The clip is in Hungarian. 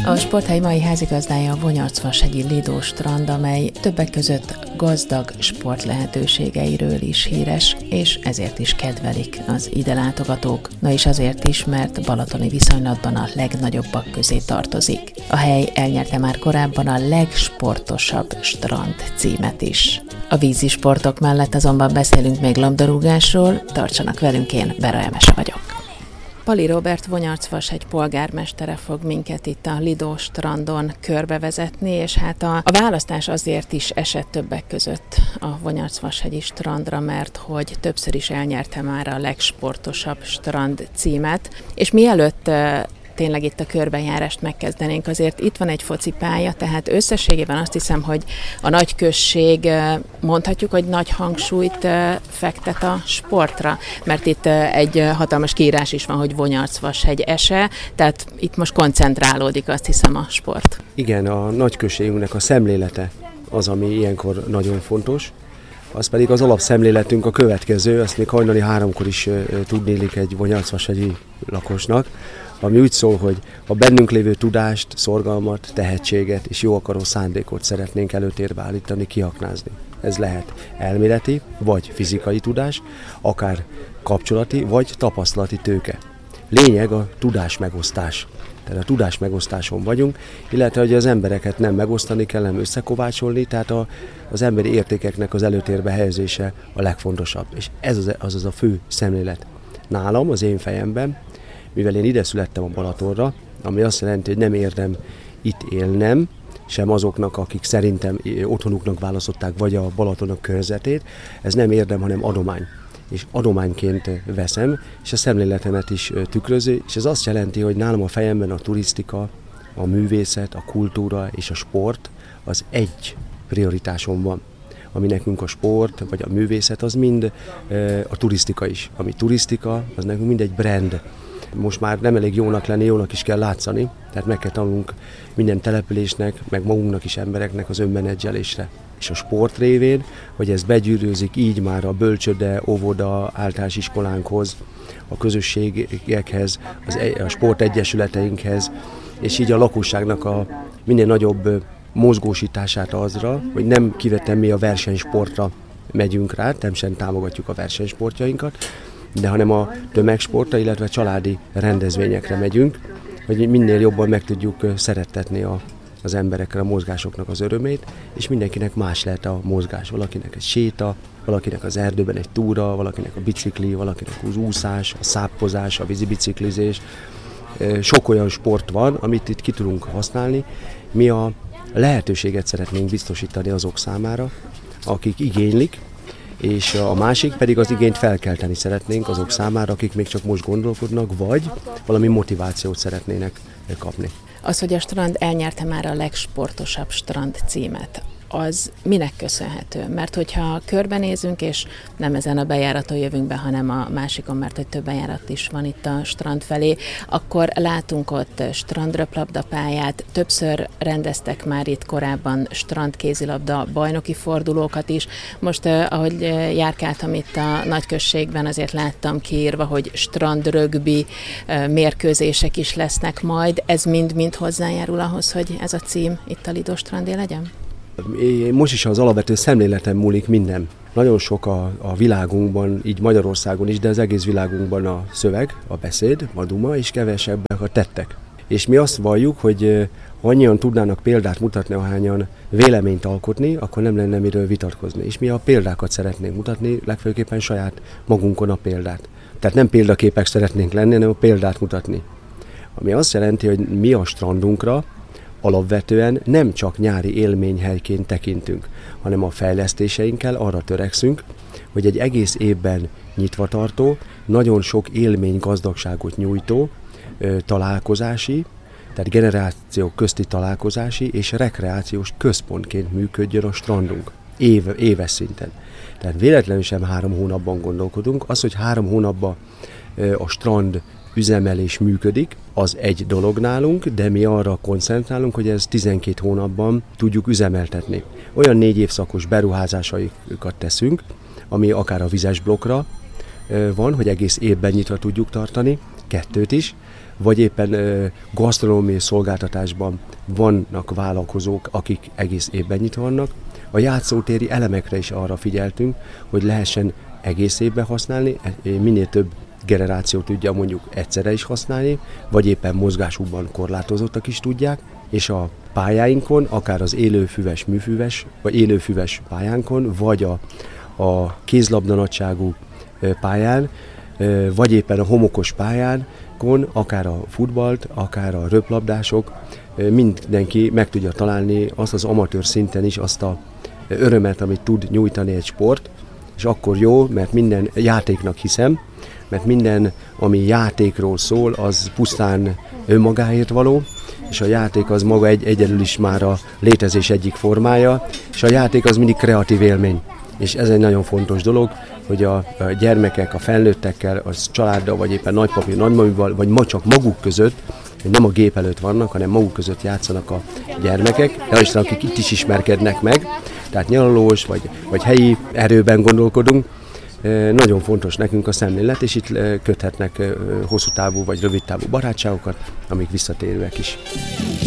A sporthely mai házigazdája a Vonyarcvashegyi Lido strand, amely többek között gazdag sportlehetőségeiről is híres, és ezért is kedvelik az ide látogatók. Na és azért is, mert balatoni viszonylatban a legnagyobbak közé tartozik. A hely elnyerte már korábban a legsportosabb strand címet is. A vízi sportok mellett azonban beszélünk még labdarúgásról, tartsanak velünk, én Vera Emese vagyok. Pali Róbert Vonyarcvashegy polgármestere fog minket itt a Lido strandon körbevezetni, és hát a választás azért is esett többek között a Vonyarcvashegyi strandra, mert hogy többször is elnyerte már a legsportosabb strand címet, és mielőtt tényleg itt a körbejárást megkezdenénk, azért itt van egy focipálya, tehát összességében azt hiszem, hogy a nagyközség, mondhatjuk, hogy nagy hangsúlyt fektet a sportra, mert itt egy hatalmas kiírás is van, hogy Vonyarcvashegy ese, tehát itt most koncentrálódik, azt hiszem, a sport. Igen, a nagyközségünknek a szemlélete az, ami ilyenkor nagyon fontos. Az pedig az alapszemléletünk a következő, azt még hajnali 3-kor is tudnélik egy vonyarcvashegyi lakosnak, ami úgy szól, hogy a bennünk lévő tudást, szorgalmat, tehetséget és jó akaró szándékot szeretnénk előtérbe állítani, kiaknázni. Ez lehet elméleti, vagy fizikai tudás, akár kapcsolati, vagy tapasztalati tőke. Lényeg a tudás megosztás. Tehát a tudás megosztáson vagyunk, illetve hogy az embereket nem megosztani kell, nem összekovácsolni, tehát az emberi értékeknek az előtérbe helyezése a legfontosabb. És ez az a fő szemlélet. Nálam, az én fejemben, mivel én ide születtem a Balatonra, ami azt jelenti, hogy nem érdem itt élnem, sem azoknak, akik szerintem otthonuknak választották, vagy a Balatonok körzetét, ez nem érdem, hanem adomány. És adományként veszem, és a szemléletemet is tükrözi, és ez azt jelenti, hogy nálam a fejemben a turisztika, a művészet, a kultúra és a sport az egy prioritásom van. Ami nekünk a sport, vagy a művészet, az mind a turisztika is. Ami turisztika, az nekünk mind egy brand. Most már nem elég jónak lenni, jónak is kell látszani, tehát meg kell tanulnunk minden településnek, meg magunknak is embereknek az önmenedzselésre. És a sport révén, hogy ez begyűrűzik így már a bölcsőde, óvoda, általános iskolánkhoz, a közösségekhez, a sportegyesületeinkhez, és így a lakosságnak a minél nagyobb mozgósítását azra, hogy nem kivetem mi a versenysportra megyünk rá, nem sem támogatjuk a versenysportjainkat, de hanem a tömegsportra, illetve családi rendezvényekre megyünk, hogy minél jobban meg tudjuk szerettetni az emberekre, a mozgásoknak az örömét, és mindenkinek más lehet a mozgás. Valakinek egy séta, valakinek az erdőben egy túra, valakinek a bicikli, valakinek az úszás, a száppozás, a vízibiciklizés. Sok olyan sport van, amit itt ki tudunk használni. Mi a lehetőséget szeretnénk biztosítani azok számára, akik igénylik, és a másik pedig az igényt felkelteni szeretnénk azok számára, akik még csak most gondolkodnak, vagy valami motivációt szeretnének kapni. Az, hogy a strand elnyerte már a legsportosabb strand címet, az minek köszönhető? Mert hogyha körbenézünk, és nem ezen a bejáraton jövünk be, hanem a másikon, mert hogy több bejárat is van itt a strand felé, akkor látunk ott strandröplabdapályát, többször rendeztek már itt korábban strandkézilabda bajnoki fordulókat is. Most, ahogy járkáltam itt a nagyközségben, azért láttam kiírva, hogy strandrögbi mérkőzések is lesznek majd. Ez mind-mind hozzájárul ahhoz, hogy ez a cím itt a Lido strandé legyen? Most is az alapvető szemléleten múlik minden. Nagyon sok a világunkban, így Magyarországon is, de az egész világunkban a szöveg, a beszéd, a duma, és kevesebbek a tettek. És mi azt valljuk, hogy ha annyian tudnának példát mutatni, ahányan véleményt alkotni, akkor nem lenne miről vitatkozni. És mi a példákat szeretnénk mutatni, legfőképpen saját magunkon a példát. Tehát nem példaképek szeretnénk lenni, hanem a példát mutatni. Ami azt jelenti, hogy mi a strandunkra alapvetően nem csak nyári élményhelyként tekintünk, hanem a fejlesztéseinkkel arra törekszünk, hogy egy egész évben nyitva tartó, nagyon sok élmény gazdagságot nyújtó találkozási, tehát generációk közti találkozási és rekreációs központként működjön a strandunk éves szinten. Tehát véletlenül sem 3 hónapban gondolkodunk. Az, hogy 3 hónapban a strand üzemelés működik, az egy dolog nálunk, de mi arra koncentrálunk, hogy ez 12 hónapban tudjuk üzemeltetni. Olyan 4 évszakos beruházásaikat teszünk, ami akár a vizes blokkra van, hogy egész évben nyitva tudjuk tartani, 2 is, vagy éppen gasztronómiai szolgáltatásban vannak vállalkozók, akik egész évben nyitva vannak. A játszótéri elemekre is arra figyeltünk, hogy lehessen egész évben használni, minél több generáció tudja mondjuk egyszerre is használni, vagy éppen mozgásukban korlátozottak is tudják, és a pályáinkon, akár az élőfüves, műfüves, vagy élőfüves pályánkon, vagy a kézlabda nagyságú pályán, vagy éppen a homokos pályánkon, akár a futballt, akár a röplabdások, mindenki meg tudja találni azt az amatőr szinten is azt a örömet, amit tud nyújtani egy sport, és akkor jó, mert minden játéknak hiszem, mert minden, ami játékról szól, az pusztán önmagáért való, és a játék az maga egyedül is már a létezés egyik formája, és a játék az mindig kreatív élmény. És ez egy nagyon fontos dolog, hogy a gyermekek, a felnőttekkel, a családdal, vagy éppen nagypapi, nagymamival, vagy ma csak maguk között, nem a gép előtt vannak, hanem maguk között játszanak a gyermekek, és akik itt is ismerkednek meg, tehát nyaralós, vagy helyi erőben gondolkodunk. Nagyon fontos nekünk a szemlélet, és itt köthetnek hosszú távú vagy rövid távú barátságokat, amik visszatérőek is.